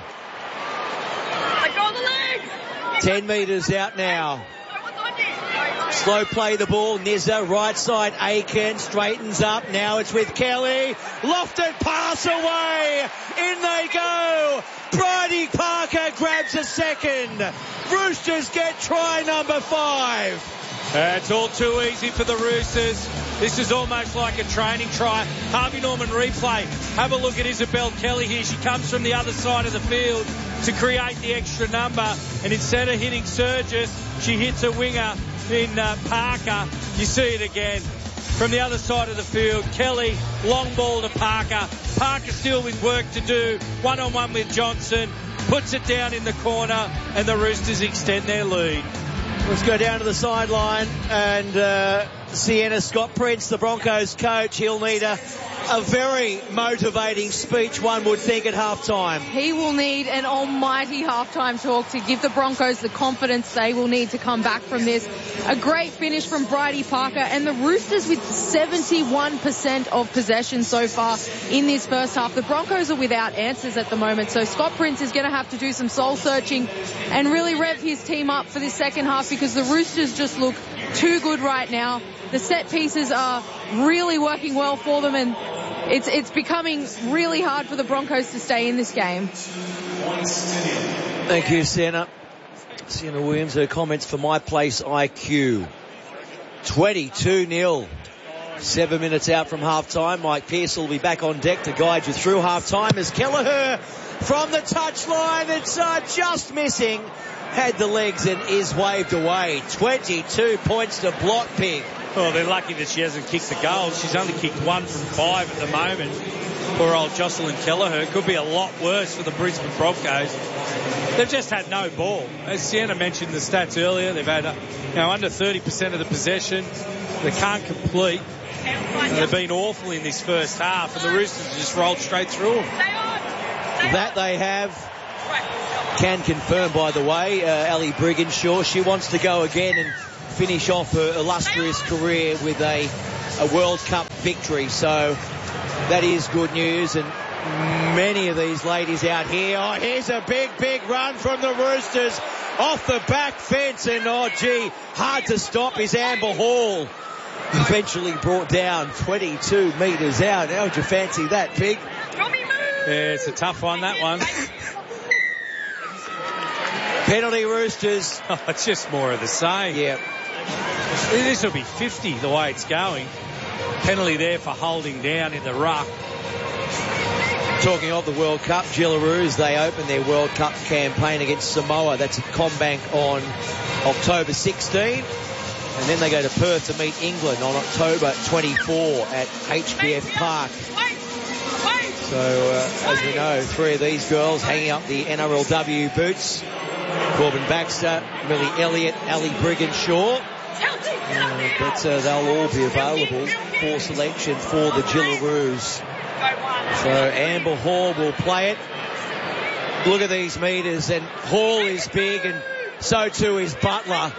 [SPEAKER 1] ten metres out now. Slow play the ball. Nizza, right side. Aiken straightens up. Now it's with Kelly. Lofted pass away. In they go. Bridie Parker grabs a second. Roosters get try number five.
[SPEAKER 2] Uh, it's all too easy for the Roosters. This is almost like a training try. Harvey Norman replay. Have a look at Isabel Kelly here. She comes from the other side of the field to create the extra number. And instead of hitting Surges, she hits a winger in uh, Parker. You see it again. From the other side of the field, Kelly, long ball to Parker. Parker still with work to do. One-on-one with Johnson. Puts it down in the corner, and the Roosters extend their lead.
[SPEAKER 1] Let's go down to the sideline and uh, Sienna Scott Prince, the Broncos coach. He'll need a, a very motivating speech, one would think, at halftime.
[SPEAKER 3] He will need an almighty halftime talk to give the Broncos the confidence they will need to come back from this. A great finish from Bridie Parker, and the Roosters with seventy-one percent of possession so far in this first half. The Broncos are without answers at the moment, so Scott Prince is going to have to do some soul searching and really rev his team up for this second half, because the Roosters just look too good right now. The set pieces are really working well for them, and it's it's becoming really hard for the Broncos to stay in this game.
[SPEAKER 1] Thank you, Sienna. Sienna Williams, her comments for My Place I Q. twenty-two nil. Seven minutes out from half-time. Mike Pearce will be back on deck to guide you through half-time as Kelleher from the touchline. It's uh, just missing. Had the legs and is waved away. twenty-two points to block, Pig.
[SPEAKER 2] Well, they're lucky that she hasn't kicked the goal. She's only kicked one from five at the moment. Poor old Jocelyn Kelleher. Could be a lot worse for the Brisbane Broncos. They've just had no ball. As Sienna mentioned the stats earlier, they've had uh, you know, under thirty percent of the possession. They can't complete. And they've been awful in this first half, and the Roosters just rolled straight through them.
[SPEAKER 1] That they have. Can confirm, by the way, uh, Ali Brigginshaw. She wants to go again and finish off her illustrious career with a, a World Cup victory. So that is good news. And many of these ladies out here. Oh, here's a big, big run from the Roosters off the back fence. And, oh, gee, hard to stop is Amber Hall. Eventually brought down twenty-two metres out. How would you fancy that, Pig?
[SPEAKER 2] Yeah, it's a tough one, that one.
[SPEAKER 1] Penalty, Roosters.
[SPEAKER 2] Oh, it's just more of the same.
[SPEAKER 1] Yeah.
[SPEAKER 2] This will be fifty the way it's going. Penalty there for holding down in the ruck.
[SPEAKER 1] Talking of the World Cup, Gillaroos, they open their World Cup campaign against Samoa. That's at CommBank on October sixteenth. And then they go to Perth to meet England on October twenty-fourth at H B F Park. So, uh, as we know, three of these girls hanging up the N R L W boots. Corbin Baxter, Millie Elliott, Ali Brigginshaw. Uh, but uh, they'll all be available for selection for the Gillaroos. So Amber Hall will play it. Look at these metres, and Hall is big, and so too is Butler.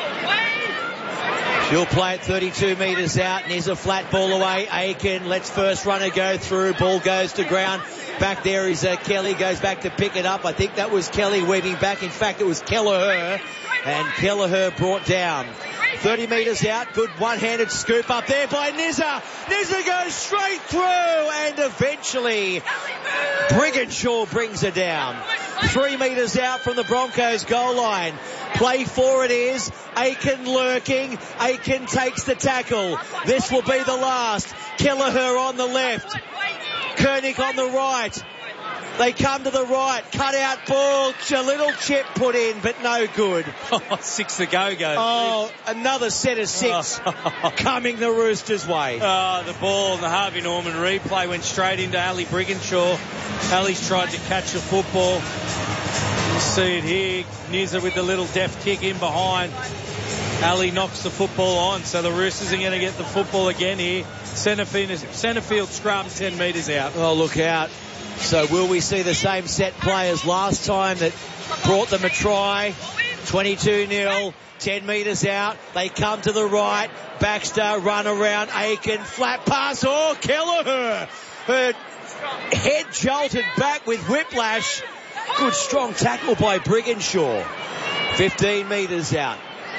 [SPEAKER 1] She'll play it thirty-two metres out, and here's a flat ball away. Aiken lets first runner go through. Ball goes to ground. Back there is uh, Kelly, goes back to pick it up. I think that was Kelly weaving back. In fact, it was Kelleher, and Kelleher brought down. thirty metres out, good one-handed scoop up there by Nizza. Nizza goes straight through, and eventually Brigginshaw brings her down. Three metres out from the Broncos goal line. Play for it is. Aiken lurking. Aiken takes the tackle. This will be the last. Kelleher on the left. Koenig on the right. They come to the right. Cut out ball. A little chip put in, but no good.
[SPEAKER 2] Oh, six to go, go.
[SPEAKER 1] Oh, another set of six
[SPEAKER 2] oh.
[SPEAKER 1] coming the Roosters' way.
[SPEAKER 2] Oh, the ball and the Harvey Norman replay went straight into Ali Brigginshaw. Ali's tried to catch the football. You see it here. Nizza with the little deft kick in behind. Ali knocks the football on, so the Roosters are going to get the football again here. Centre field, centre field scrum ten metres out.
[SPEAKER 1] Oh, look out. So will we see the same set play as last time that brought them a try? twenty-two nil, ten metres out. They come to the right. Baxter, run around. Aiken, flat pass. Oh, Kelleher. Her head jolted back with whiplash. Good strong tackle by Brigginshaw. fifteen metres out.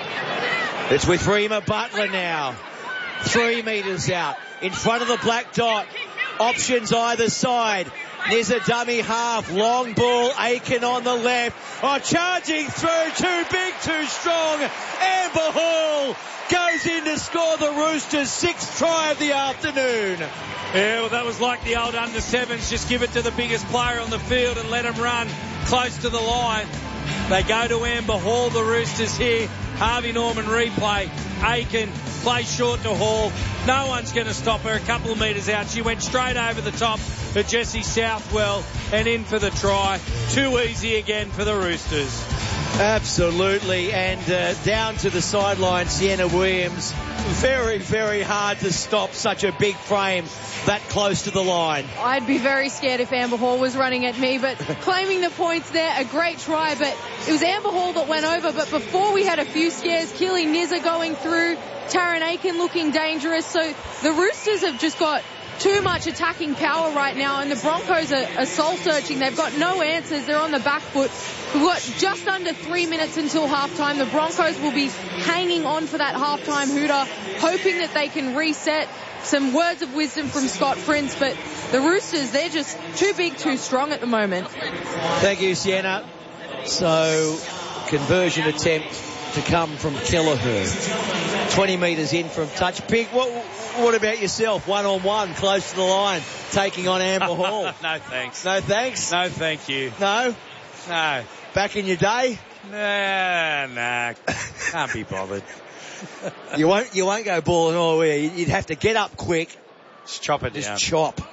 [SPEAKER 1] It's with Rima Butler now. Three metres out. In front of the black dot. Options either side. There's a dummy half. Long ball. Aiken on the left. Oh, charging through. Too big, too strong. Amber Hall goes in to score the Roosters' sixth try of the afternoon.
[SPEAKER 2] Yeah, well, that was like the old under sevens. Just give it to the biggest player on the field and let him run close to the line. They go to Amber Hall, the Roosters here. Harvey Norman replay. Aiken plays short to Hall. No one's going to stop her. A couple of metres out. She went straight over the top of Jessie Southwell and in for the try. Too easy again for the Roosters.
[SPEAKER 1] Absolutely, and uh, down to the sideline, Sienna Williams. Very, very hard to stop such a big frame that close to the line.
[SPEAKER 3] I'd be very scared if Amber Hall was running at me, but claiming the points there, a great try, but it was Amber Hall that went over. But before we had a few scares, Keely Nizza going through, Taryn Aiken looking dangerous. So the Roosters have just got too much attacking power right now, and the Broncos are, are soul-searching. They've got no answers. They're on the back foot. We've got just under three minutes until halftime. The Broncos will be hanging on for that halftime hooter, hoping that they can reset. Some words of wisdom from Scott Prince, but the Roosters, they're just too big, too strong at the moment.
[SPEAKER 1] Thank you, Sienna. So, conversion attempt to come from Kelleher. twenty metres in from touch. Pig, what, what about yourself? One-on-one, close to the line, taking on Amber Hall.
[SPEAKER 2] No thanks.
[SPEAKER 1] No thanks?
[SPEAKER 2] No thank you.
[SPEAKER 1] No?
[SPEAKER 2] No.
[SPEAKER 1] Back in your day?
[SPEAKER 2] Nah, nah. Can't be bothered.
[SPEAKER 1] You won't, you won't go ball and all, will you? You'd have to get up quick.
[SPEAKER 2] Just chop it
[SPEAKER 1] Just
[SPEAKER 2] down.
[SPEAKER 1] chop.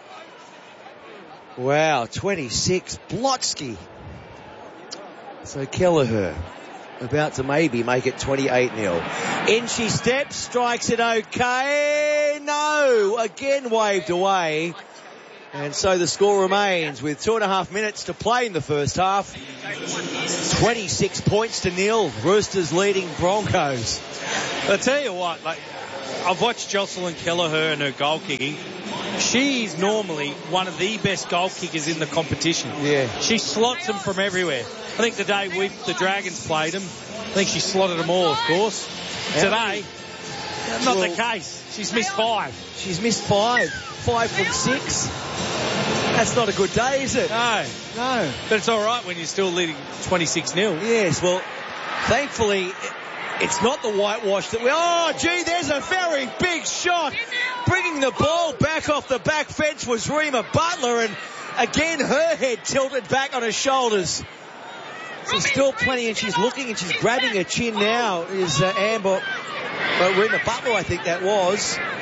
[SPEAKER 1] Wow, twenty-six. Blotsky. So Kelleher about to maybe make it twenty-eight nil. In she steps, strikes it okay. No, again waved away. And so the score remains with two and a half minutes to play in the first half. twenty-six points to nil. Roosters leading Broncos.
[SPEAKER 2] I'll tell you what, like, I've watched Jocelyn Kelleher and her goal kicking. She's normally one of the best goal kickers in the competition.
[SPEAKER 1] Yeah.
[SPEAKER 2] She slots them from everywhere. I think the day we the Dragons played them, I think she slotted them all, of course. Today, not
[SPEAKER 1] well,
[SPEAKER 2] the case. She's missed five.
[SPEAKER 1] She's missed five. Five from six. That's not a good day, is it?
[SPEAKER 2] No.
[SPEAKER 1] No.
[SPEAKER 2] But it's all right when you're still leading twenty-six nil.
[SPEAKER 1] Yes, well, thankfully, it's not the whitewash that we... Oh, gee, there's a very big shot. Bringing the ball back off the back fence was Rima Butler, and again, her head tilted back on her shoulders. There's still plenty, and she's looking and she's grabbing her chin now, is uh, Amber... Well, Rima Butler, I think that was.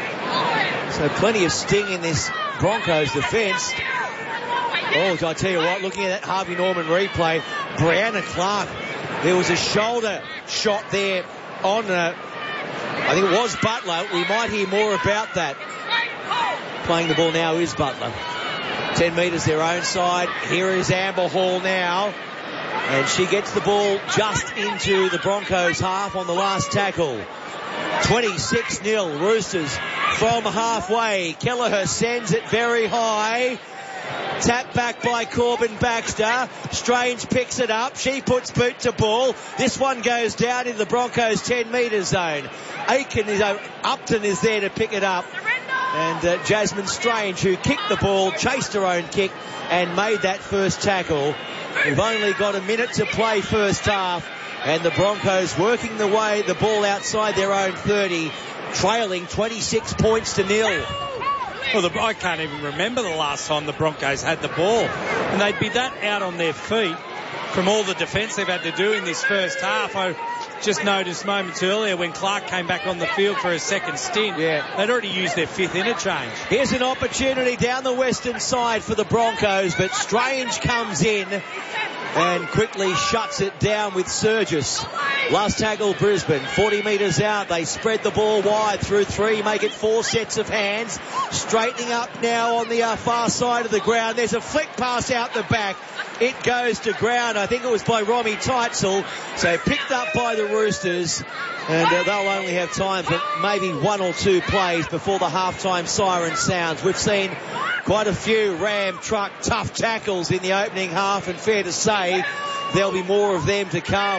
[SPEAKER 1] So plenty of sting in this Broncos defence. Oh, I tell you what, looking at that Harvey Norman replay, Brianna Clark, there was a shoulder shot there on, uh, I think it was Butler. We might hear more about that. Playing the ball now is Butler. ten metres their own side. Here is Amber Hall now. And she gets the ball just into the Broncos half on the last tackle. twenty-six nil Roosters from halfway. Kelleher sends it very high. Tap back by Corbin Baxter. Strange picks it up. She puts boot to ball. This one goes down in the Broncos ten metre zone. Aiken is, uh, Upton is there to pick it up. And uh, Jasmine Strange, who kicked the ball, chased her own kick and made that first tackle. We've only got a minute to play first half. And the Broncos working the way, the ball outside their own thirty, trailing twenty-six points to nil.
[SPEAKER 2] Well, the, I can't even remember the last time the Broncos had the ball. And they'd be that out on their feet from all the defence they've had to do in this first half. I just noticed moments earlier when Clark came back on the field for a second stint.
[SPEAKER 1] Yeah.
[SPEAKER 2] They'd already used their fifth interchange.
[SPEAKER 1] Here's an opportunity down the western side for the Broncos, but Strange comes in and quickly shuts it down with Surgis. Last tackle, Brisbane. forty metres out. They spread the ball wide through three, make it four sets of hands. Straightening up now on the uh, far side of the ground. There's a flick pass out the back. It goes to ground. I think it was by Romy Teitzel. So picked up by the Roosters. And uh, they'll only have time for maybe one or two plays before the halftime siren sounds. We've seen quite a few Ram truck tough tackles in the opening half, and fair to say there'll be more of them to come.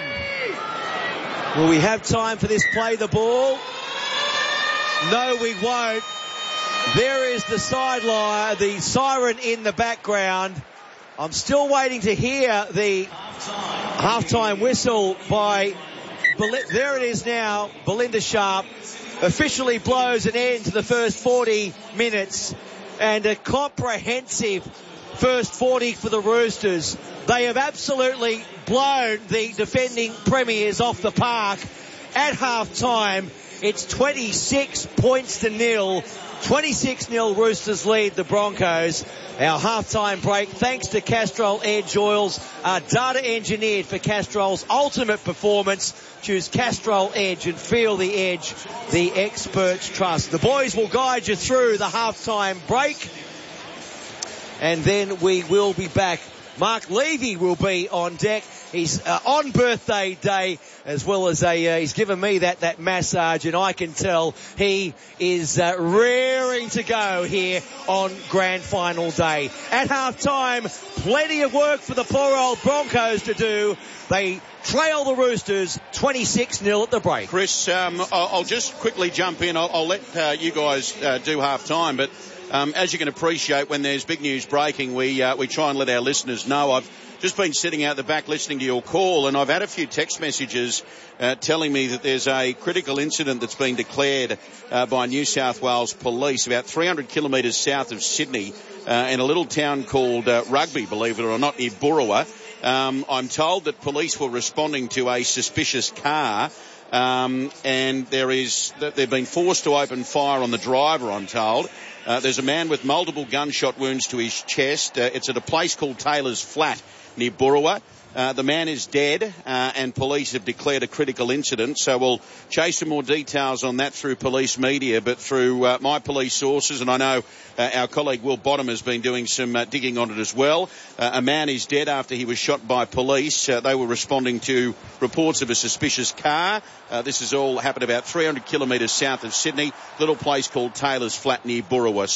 [SPEAKER 1] Will we have time for this play the ball? No, we won't. There is the sideline, the siren in the background. I'm still waiting to hear the halftime whistle by... There it is now. Belinda Sharp officially blows an end to the first forty minutes, and a comprehensive first forty for the Roosters. They have absolutely blown the defending premiers off the park at half time. It's twenty-six points to nil. twenty-six nil Roosters lead the Broncos. Our halftime break, thanks to Castrol Edge Oils, uh, data engineered for Castrol's ultimate performance. Choose Castrol Edge and feel the edge the experts trust. The boys will guide you through the halftime break, and then we will be back. Mark Levy will be on deck. He's uh, on birthday day, as well as a, uh, he's given me that, that massage, and I can tell he is uh, raring to go here on grand final day. At half time, plenty of work for the poor old Broncos to do. They trail the Roosters twenty-six nil at the break.
[SPEAKER 5] Chris, um, I'll, I'll just quickly jump in. I'll, I'll let uh, you guys uh, do half time, but um, as you can appreciate, when there's big news breaking, we uh, we try and let our listeners know. I've just been sitting out the back listening to your call, and I've had a few text messages uh, telling me that there's a critical incident that's been declared uh, by New South Wales Police about three hundred kilometres south of Sydney uh, in a little town called uh, Rugby, believe it or not, near Burrawa. Um, I'm told that police were responding to a suspicious car, um, and there is they've been forced to open fire on the driver, I'm told. Uh, there's a man with multiple gunshot wounds to his chest. Uh, it's at a place called Taylor's Flat near Burrawa. Uh, the man is dead, uh, and police have declared a critical incident. So we'll chase some more details on that through police media, but through uh, my police sources, and I know uh, our colleague Will Bottom has been doing some uh, digging on it as well. Uh, a man is dead after he was shot by police. Uh, they were responding to reports of a suspicious car. Uh, this has all happened about three hundred kilometres south of Sydney, little place called Taylor's Flat near Burrawa.